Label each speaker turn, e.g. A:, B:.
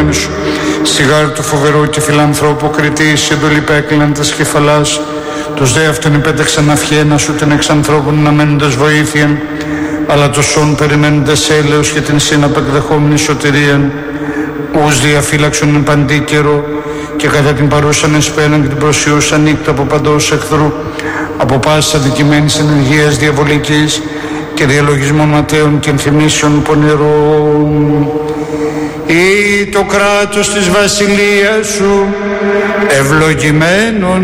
A: δύναμη σου. Στη γάρη του φοβερού και φιλανθρώπου κριτής, η εντολή πέκλαν τας κεφαλάς. Τους δε αυτόν υπέταξαν αυχένα σου την εξ ανθρώπων να μένοντας βοήθειαν, αλλά το σών περιμένοντας έλεος και την συναπεκδεχόμενη σωτηρίαν. Ους διαφύλαξον εν παντή καιρό και κατά την παρούσαν εσπέραν και την προσιούσαν νύχτα από παντός εχθρού, από πάσης αδικημένης ενεργείας διαβολικής και διαλογισμών ματέων και ενθυμίσεων πονηρών. Ή το κράτος της βασιλείας σου ευλογημένον